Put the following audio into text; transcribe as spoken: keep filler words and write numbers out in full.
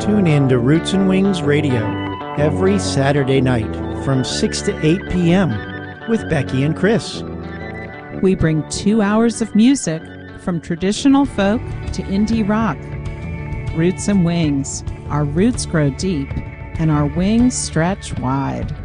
Tune in to Roots and Wings Radio every Saturday night from six to eight p.m. with Becky and Chris. We bring two hours of music from traditional folk to indie rock. Roots and Wings. Our roots grow deep and our wings stretch wide.